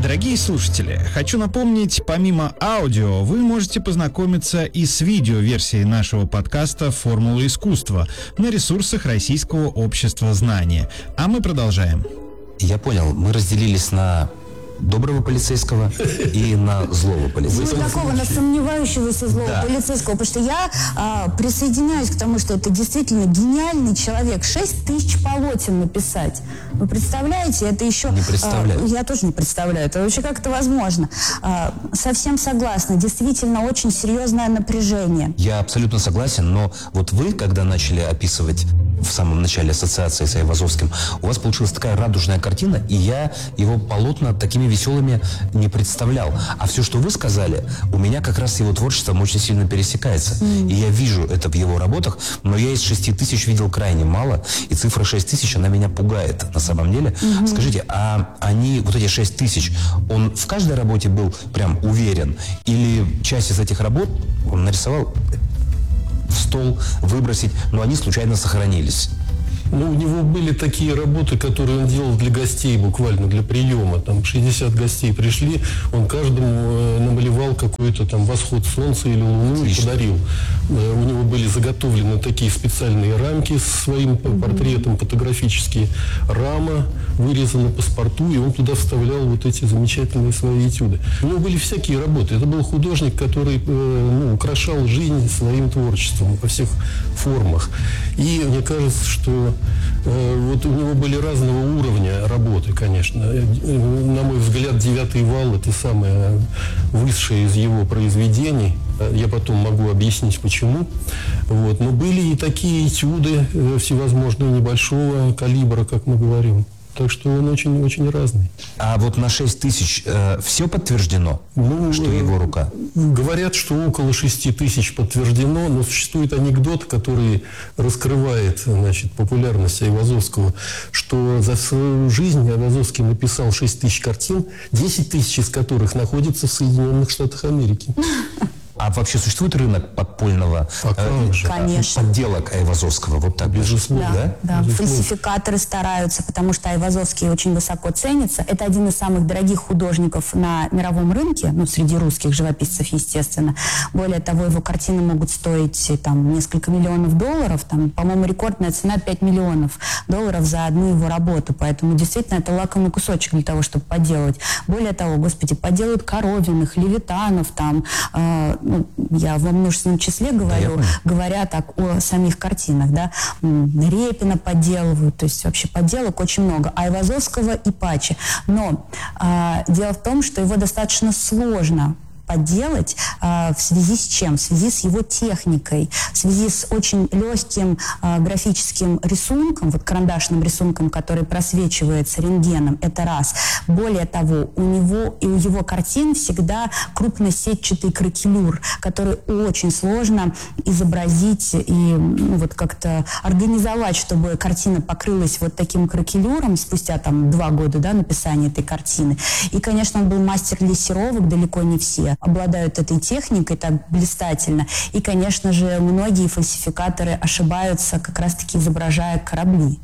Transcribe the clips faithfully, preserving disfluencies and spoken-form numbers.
Дорогие слушатели, хочу напомнить, помимо аудио, вы можете познакомиться и с видеоверсией нашего подкаста «Формула искусства» на ресурсах Российского общества знания. А мы продолжаем. Я понял, мы разделились на доброго полицейского и на злого полицейского. Ну, такого, на сомневающегося злого да. полицейского. Потому что я а, присоединяюсь к тому, что это действительно гениальный человек. Шесть тысяч полотен написать. Вы представляете? Это еще... Не представляю. А, я тоже не представляю. Это вообще как это возможно? А, совсем согласна. Действительно, очень серьезное напряжение. Я абсолютно согласен, но вот вы, когда начали описывать в самом начале ассоциации с Айвазовским, у вас получилась такая радужная картина, и я его полотна такими веселыми не представлял. А все, что вы сказали, у меня как раз с его творчеством очень сильно пересекается. Mm. И я вижу это в его работах, но я из шести тысяч видел крайне мало, и цифра шесть тысяч, она меня пугает на самом деле. Mm-hmm. Скажите, а они, вот эти шесть тысяч, он в каждой работе был прям уверен? Или часть из этих работ он нарисовал в стол, выбросить, но они случайно сохранились? Ну, у него были такие работы, которые он делал для гостей, буквально для приема. Там шестьдесят гостей пришли, он каждому э, намалевал какой-то там восход солнца или луну. Отлично. И подарил. Э, у него были заготовлены такие специальные рамки с своим портретом, фотографические. Рама вырезана паспорту, и он туда вставлял вот эти замечательные свои этюды. У него были всякие работы. Это был художник, который э, ну, украшал жизнь своим творчеством во всех формах. И мне кажется, что вот у него были разного уровня работы, конечно. На мой взгляд, «Девятый вал» — это самое высшее из его произведений. Я потом могу объяснить, почему. Вот. Но были и такие этюды всевозможные небольшого калибра, как мы говорим. Так что он очень-очень разный. А вот на шесть тысяч э, все подтверждено, ну, что э, его рука? Говорят, что около шести тысяч подтверждено, но существует анекдот, который раскрывает, значит, популярность Айвазовского, что за свою жизнь Айвазовский написал шесть тысяч картин, десять тысяч из которых находятся в Соединенных Штатах Америки. А вообще существует рынок подпольного а э, подделок Айвазовского? Вот так, безусловно, да? Да, да. Фальсификаторы стараются, потому что Айвазовский очень высоко ценится. Это один из самых дорогих художников на мировом рынке, ну, среди русских живописцев, естественно. Более того, его картины могут стоить там несколько миллионов долларов. Там, по-моему, рекордная цена пять миллионов долларов за одну его работу. Поэтому действительно это лакомый кусочек для того, чтобы подделывать. Более того, господи, подделывают Коровиных, Левитанов, там... Э, ну, я во множественном числе говорю, да, говоря так о самих картинах, да, Репина подделывают, то есть вообще подделок очень много, Айвазовского и паче. Но а, дело в том, что его достаточно сложно подделать а, в связи с чем? В связи с его техникой, в связи с очень легким а, графическим рисунком, вот карандашным рисунком, который просвечивается рентгеном, это раз. Более того, у него и у его картин всегда крупносетчатый кракелюр, который очень сложно изобразить и ну, вот как-то организовать, чтобы картина покрылась вот таким кракелюром спустя там два года, да, написания этой картины. И, конечно, он был мастер лессировок, далеко не все обладают этой техникой так блистательно. И, конечно же, многие фальсификаторы ошибаются, как раз-таки изображая корабли.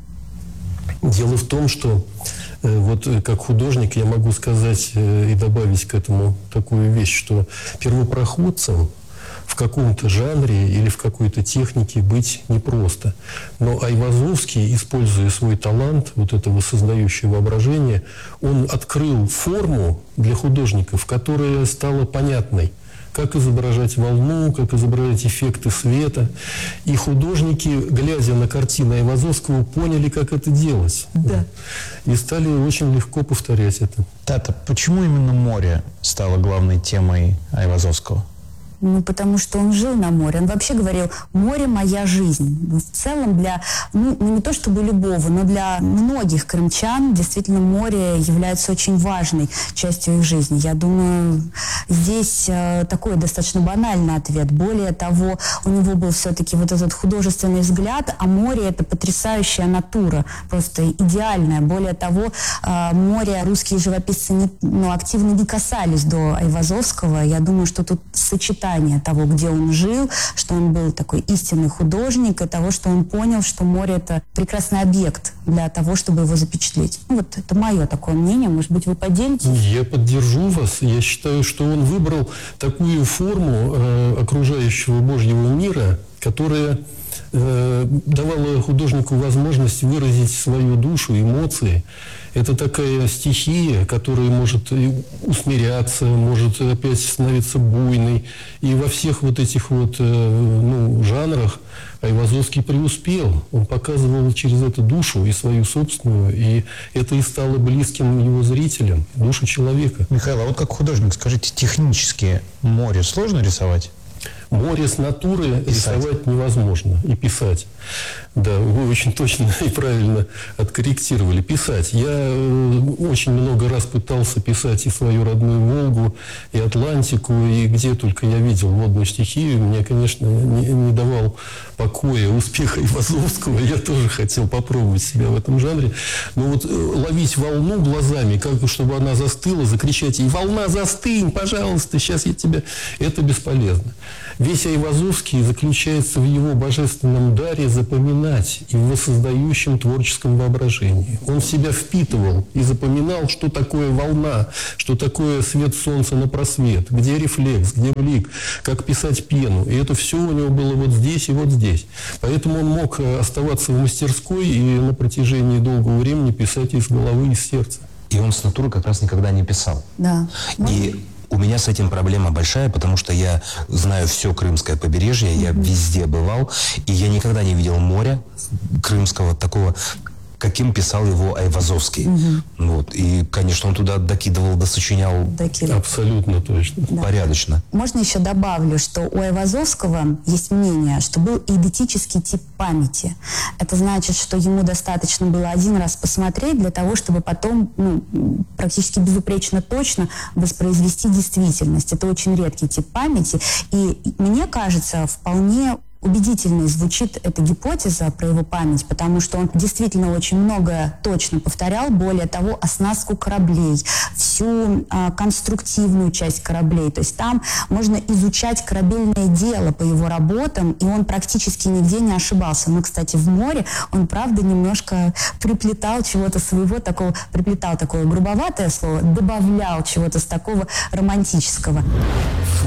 Дело в том, что э, вот как художник я могу сказать э, и добавить к этому такую вещь, что первопроходцам в каком-то жанре или в какой-то технике быть непросто. Но Айвазовский, используя свой талант, вот этого создающего воображения, он открыл форму для художников, которая стала понятной. Как изображать волну, как изображать эффекты света. И художники, глядя на картины Айвазовского, поняли, как это делать. Да. И стали очень легко повторять это. Тата, почему именно море стало главной темой Айвазовского? Ну, потому что он жил на море. Он вообще говорил: море – моя жизнь. В целом для, ну, не то чтобы любого, но для многих крымчан действительно море является очень важной частью их жизни. Я думаю, здесь э, такой достаточно банальный ответ. Более того, у него был все-таки вот этот художественный взгляд, а море – это потрясающая натура, просто идеальная. Более того, э, море русские живописцы не, ну, активно не касались до Айвазовского. Я думаю, что тут сочетание описание того, где он жил, что он был такой истинный художник, и того, что он понял, что море – это прекрасный объект для того, чтобы его запечатлеть. Ну, вот это мое такое мнение. Может быть, вы поделитесь? Я поддержу вас. Я считаю, что он выбрал такую форму э, окружающего Божьего мира, которая э, давала художнику возможность выразить свою душу, эмоции. Это такая стихия, которая может усмиряться, может опять становиться буйной. И во всех вот этих вот э, ну, жанрах Айвазовский преуспел. Он показывал через это душу и свою собственную, и это и стало близким его зрителям, душу человека. Михаил, а вот как художник, скажите, технически море сложно рисовать? Море с натуры писать. Рисовать невозможно и писать. Да, вы очень точно и правильно откорректировали. Писать. Я э, очень много раз пытался писать и свою родную Волгу, и Атлантику, и где только я видел водную стихию. Мне, конечно, не, не давал покоя успеха Айвазовского. Я тоже хотел попробовать себя в этом жанре. Но вот э, ловить волну глазами, как чтобы она застыла, закричать ей: «Волна, застынь, пожалуйста, сейчас я тебя...» Это бесполезно. Весь Айвазовский заключается в его божественном даре запоминать и в воссоздающем творческом воображении. Он в себя впитывал и запоминал, что такое волна, что такое свет солнца на просвет, где рефлекс, где блик, как писать пену. И это все у него было вот здесь и вот здесь. Поэтому он мог оставаться в мастерской и на протяжении долгого времени писать из головы, из сердца. И он с натуры как раз никогда не писал. Да. И у меня с этим проблема большая, потому что я знаю все крымское побережье, я mm-hmm. везде бывал, и я никогда не видел моря крымского такого, каким писал его Айвазовский. Mm-hmm. Вот. И, конечно, он туда докидывал, досочинял. Докидывал. Абсолютно точно. Да. Порядочно. Можно еще добавлю, что у Айвазовского есть мнение, что был эйдетический тип памяти. Это значит, что ему достаточно было один раз посмотреть для того, чтобы потом ну, практически безупречно точно воспроизвести действительность. Это очень редкий тип памяти. И мне кажется, вполне убедительно звучит эта гипотеза про его память, потому что он действительно очень многое точно повторял, более того, оснастку кораблей, всю а, конструктивную часть кораблей. То есть там можно изучать корабельное дело по его работам, и он практически нигде не ошибался. Но, кстати, в море он, правда, немножко приплетал чего-то своего, такого, приплетал такое грубоватое слово, добавлял чего-то с такого романтического.